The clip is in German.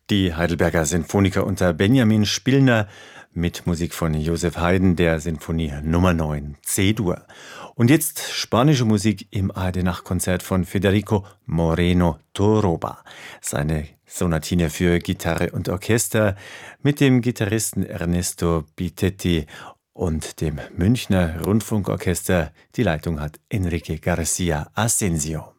Die Heidelberger Sinfoniker unter Benjamin Spillner mit Musik von Joseph Haydn, der Sinfonie Nummer 9 C-Dur. Und jetzt spanische Musik im ARD-Nachtkonzert von Federico Moreno Toroba. Seine Sonatine für Gitarre und Orchester mit dem Gitarristen Ernesto Bitetti und dem Münchner Rundfunkorchester. Die Leitung hat Enrique García Asensio.